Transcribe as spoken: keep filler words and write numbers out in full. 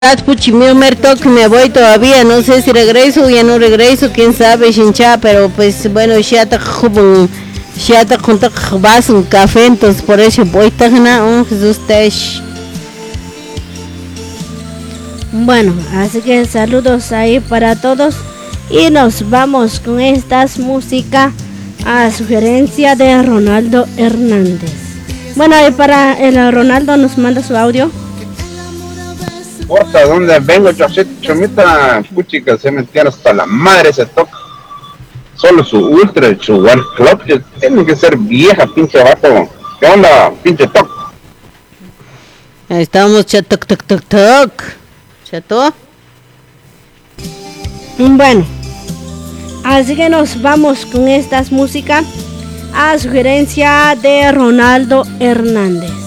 Puchi, mi merto que me voy todavía, no sé si regreso o ya no regreso, quién sabe, chincha, pero pues bueno, ya te jubo, ya te junto vas un café, entonces por eso voy tajna, un Jesús tesh. Bueno, así que saludos ahí para todos y nos vamos con estas músicas a sugerencia de Ronaldo Hernández. Bueno, ahí para el Ronaldo nos manda su audio. Importa dónde vengo, chachito, chomita, puchica, se metieron hasta la madre se toca. Solo su ultra, su one club, tiene que ser vieja, pinche vato. ¿Qué onda, pinche toc? Ahí estamos, chatok, toc, toc, toc. ¿Chato? Bueno, así que nos vamos con estas músicas a sugerencia de Ronaldo Hernández.